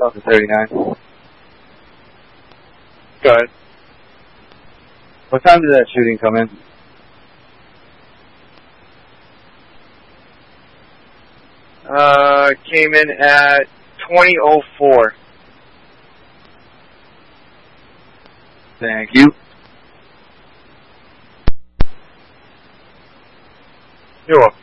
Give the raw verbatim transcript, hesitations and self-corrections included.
Delta thirty-nine. Go ahead. What time did that shooting come in? Uh, came in at twenty oh four. Thank you. You're welcome.